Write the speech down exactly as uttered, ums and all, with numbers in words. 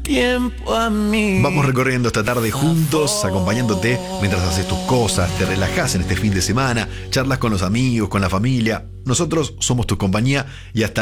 tiempo a mí. Vamos recorriendo esta tarde juntos, acompañándote mientras haces tus cosas, te relajás en este fin de semana, charlas con los amigos, con la familia. Nosotros somos tu compañía y hasta